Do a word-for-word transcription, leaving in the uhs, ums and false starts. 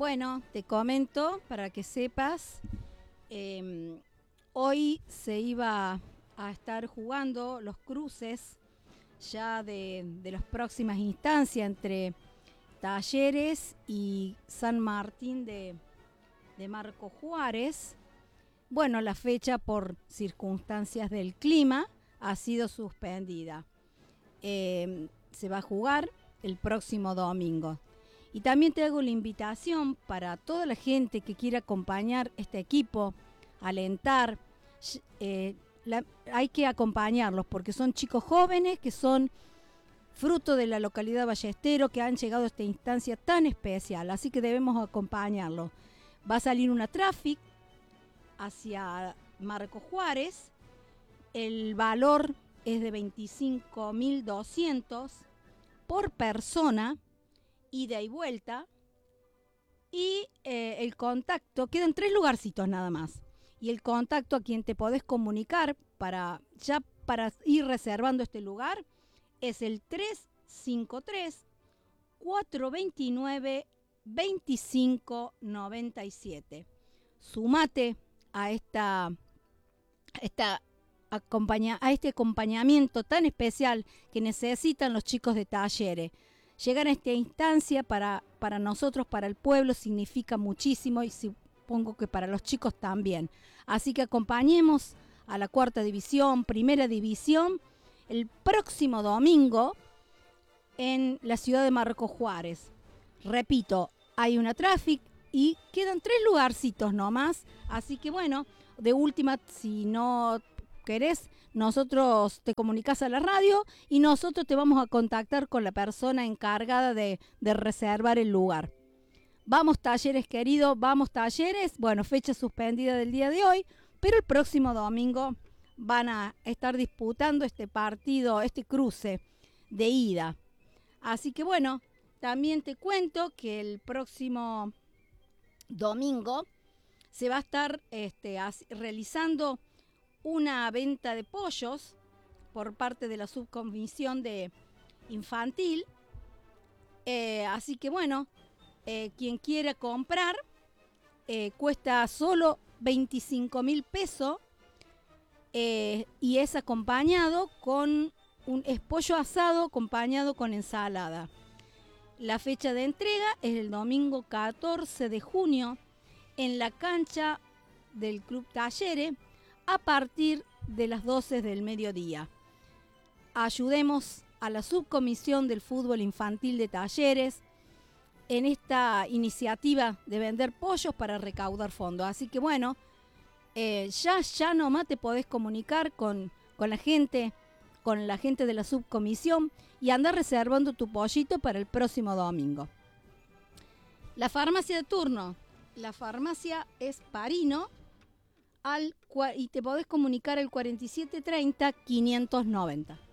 Bueno, te comento para que sepas, eh, hoy se iba a estar jugando los cruces ya de, de las próximas instancias entre Talleres y San Martín de, de Marco Juárez. Bueno, la fecha por circunstancias del clima ha sido suspendida. Eh, se va a jugar el próximo domingo. Y también te hago la invitación para toda la gente que quiera acompañar este equipo, alentar. Eh, la, hay que acompañarlos porque son chicos jóvenes que son fruto de la localidad Ballestero, que han llegado a esta instancia tan especial. Así que debemos acompañarlos. Va a salir una traffic hacia Marco Juárez. El valor es de veinticinco mil doscientos por persona, ida y vuelta. Y eh, el contacto, quedan tres lugarcitos nada más. Y el contacto a quien te podés comunicar para ya para ir reservando este lugar es el tres cinco tres, cuatro dos nueve, dos cinco nueve siete. Sumate a esta, esta acompaña, a este acompañamiento tan especial que necesitan los chicos de Talleres. Llegar a esta instancia para, para nosotros, para el pueblo, significa muchísimo y supongo que para los chicos también. Así que acompañemos a la cuarta división, primera división, el próximo domingo en la ciudad de Marco Juárez. Repito, hay una traffic y quedan tres lugarcitos nomás. Así que bueno, de última, si no querés, nosotros te comunicás a la radio y nosotros te vamos a contactar con la persona encargada de, de reservar el lugar. Vamos Talleres, querido, vamos Talleres. Bueno, fecha suspendida del día de hoy, pero el próximo domingo van a estar disputando este partido, este cruce de ida. Así que bueno, también te cuento que el próximo domingo se va a estar este, realizando una venta de pollos por parte de la subcomisión de infantil. Eh, así que bueno, eh, quien quiera comprar eh, cuesta solo veinticinco mil pesos eh, y es acompañado con un es pollo asado acompañado con ensalada. La fecha de entrega es el domingo catorce de junio en la cancha del Club Talleres a partir de las doce del mediodía. Ayudemos a la subcomisión del fútbol infantil de Talleres en esta iniciativa de vender pollos para recaudar fondos. Así que bueno, eh, ya, ya nomás te podés comunicar con, con la gente, con la gente de la subcomisión y andar reservando tu pollito para el próximo domingo. La farmacia de turno, la farmacia es Parino, al, y te podés comunicar al cuarenta y siete treinta, quinientos noventa.